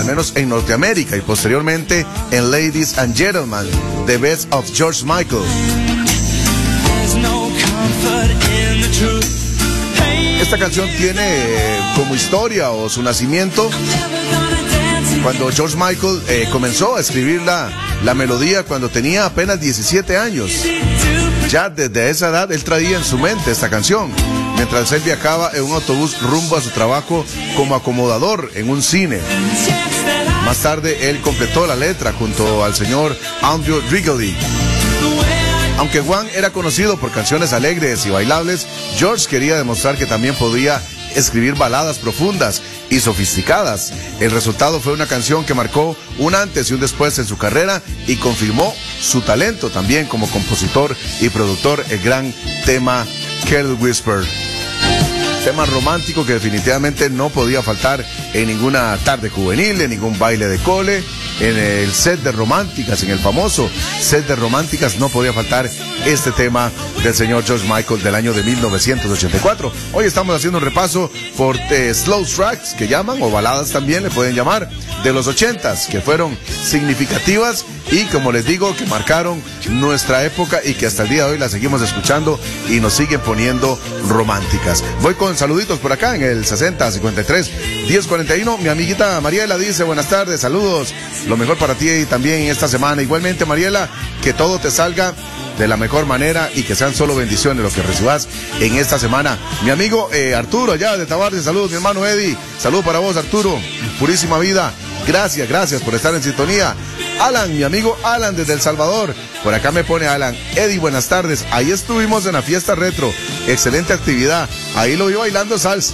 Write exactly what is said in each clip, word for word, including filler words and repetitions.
menos en Norteamérica, y posteriormente en Ladies and Gentlemen, The Best of George Michael. Esta canción tiene eh, como historia o su nacimiento cuando George Michael eh, comenzó a escribir la, la melodía cuando tenía apenas diecisiete años. Ya desde esa edad él traía en su mente esta canción, mientras él viajaba en un autobús rumbo a su trabajo como acomodador en un cine. Más tarde él completó la letra junto al señor Andrew Wrigley. Aunque Juan era conocido por canciones alegres y bailables, George quería demostrar que también podía escribir baladas profundas y sofisticadas. El resultado fue una canción que marcó un antes y un después en su carrera y confirmó su talento también como compositor y productor, el gran tema Kettle Whisper. Tema romántico que definitivamente no podía faltar en ninguna tarde juvenil, en ningún baile de cole, en el set de románticas, en el famoso set de románticas no podía faltar este tema del señor George Michael del año de mil novecientos ochenta y cuatro. Hoy estamos haciendo un repaso por eh, slow tracks que llaman, o baladas también le pueden llamar, de los ochentas, que fueron significativas y, como les digo, que marcaron nuestra época y que hasta el día de hoy la seguimos escuchando y nos siguen poniendo románticas. Voy con saluditos por acá en el sesenta cincuenta y tres diez cuarenta y uno. Mi amiguita Mariela dice: buenas tardes, saludos, lo mejor para ti y también esta semana. Igualmente, Mariela, que todo te salga de la mejor manera y que sean solo bendiciones lo que recibas en esta semana. Mi amigo eh, Arturo, allá de Tabarde, saludos. Mi hermano Eddie, saludos para vos, Arturo, purísima vida. Gracias, gracias por estar en sintonía. Alan, mi amigo Alan desde El Salvador, por acá me pone Alan: Eddie, buenas tardes, ahí estuvimos en la fiesta retro, excelente actividad, ahí lo vi bailando salsa.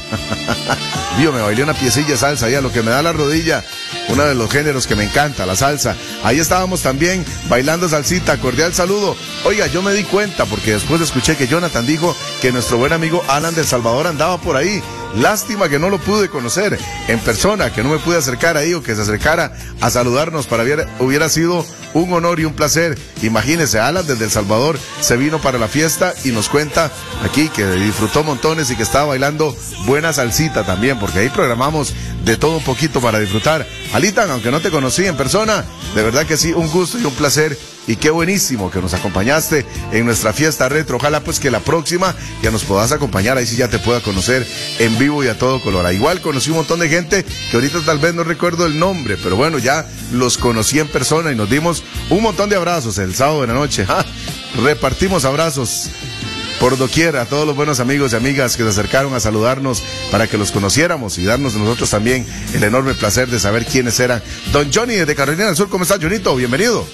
Vio, me bailé una piecilla de salsa ahí a lo que me da la rodilla, uno de los géneros que me encanta, la salsa. Ahí estábamos también bailando salsita, cordial saludo. Oiga, yo me di cuenta porque después escuché que Jonathan dijo que nuestro buen amigo Alan del Salvador andaba por ahí. Lástima que no lo pude conocer en persona, que no me pude acercar ahí o que se acercara a saludarnos. Para ver, hubiera sido un honor y un placer. Imagínese, Alan desde El Salvador se vino para la fiesta y nos cuenta aquí que disfrutó montones y que estaba bailando buena salsita también, porque ahí programamos de todo un poquito para disfrutar. Alitan, aunque no te conocí en persona, de verdad que sí, un gusto y un placer. Y qué buenísimo que nos acompañaste en nuestra fiesta retro. Ojalá pues que la próxima ya nos puedas acompañar, ahí sí ya te pueda conocer en vivo y a todo color. Igual conocí un montón de gente que ahorita tal vez no recuerdo el nombre, pero bueno, ya los conocí en persona y nos dimos un montón de abrazos el sábado de la noche. ¡Ja! Repartimos abrazos por doquier a todos los buenos amigos y amigas que se acercaron a saludarnos para que los conociéramos y darnos nosotros también el enorme placer de saber quiénes eran. Don Johnny desde Carolina del Sur, ¿cómo estás, Johnito? Bienvenido.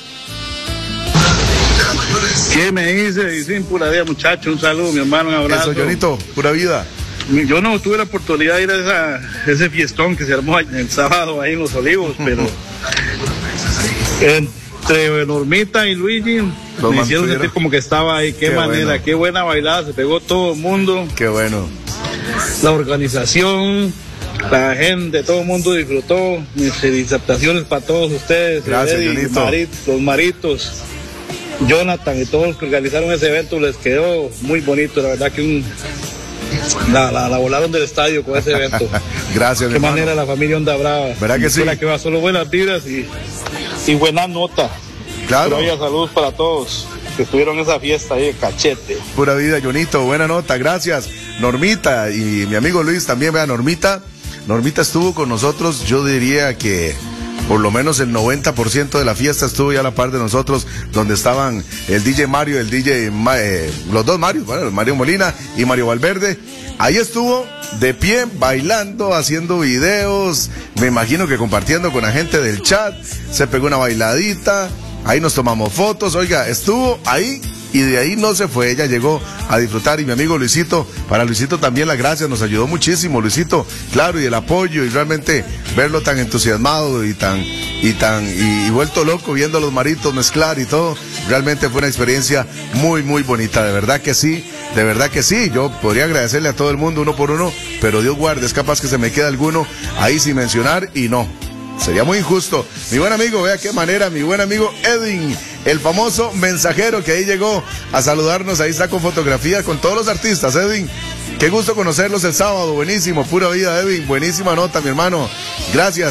¿Qué me dice? Dicen pura vida, muchacho. Un saludo, mi hermano, un abrazo. Eso, Jonito, pura vida. Yo no tuve la oportunidad de ir a esa, ese fiestón que se armó el sábado ahí en Los Olivos, pero entre Normita y Luigi Los me hicieron sentir como que estaba ahí. Qué, qué manera, bueno. Qué buena bailada, se pegó todo el mundo. Qué bueno. La organización, la gente, todo el mundo disfrutó. Mis felicitaciones para todos ustedes. Gracias, Eddie, Marit, los Maritos, Jonathan y todos los que organizaron ese evento, les quedó muy bonito, la verdad que un, la, la, la volaron del estadio con ese evento. Gracias. Qué manera la familia Onda Brava. ¿Verdad que sí? La que va solo buenas vibras y, y buena nota. Claro. Pero saludos para todos que estuvieron en esa fiesta ahí de Cachete. Pura vida, Jonito, buena nota, gracias. Normita y mi amigo Luis también, vea, Normita. Normita estuvo con nosotros, yo diría que por lo menos el noventa por ciento de la fiesta estuvo ya a la par de nosotros, donde estaban el D J Mario, el D J, eh, los dos Mario, bueno, Mario Molina y Mario Valverde. Ahí estuvo de pie, bailando, haciendo videos, me imagino que compartiendo con la gente del chat, se pegó una bailadita, ahí nos tomamos fotos, oiga, estuvo ahí y de ahí no se fue, ella llegó a disfrutar. Y mi amigo Luisito, para Luisito también las gracias, nos ayudó muchísimo Luisito, claro, y el apoyo y realmente verlo tan entusiasmado y tan y tan y, y vuelto loco viendo a los maritos mezclar y todo, realmente fue una experiencia muy muy bonita, de verdad que sí, de verdad que sí. Yo podría agradecerle a todo el mundo uno por uno, pero Dios guarde, es capaz que se me queda alguno ahí sin mencionar y no, sería muy injusto. Mi buen amigo, vea qué manera, mi buen amigo Edwin, el famoso mensajero que ahí llegó a saludarnos, ahí está con fotografía con todos los artistas. Edwin, qué gusto conocerlos el sábado, buenísimo, pura vida, Edwin, buenísima nota, mi hermano, gracias.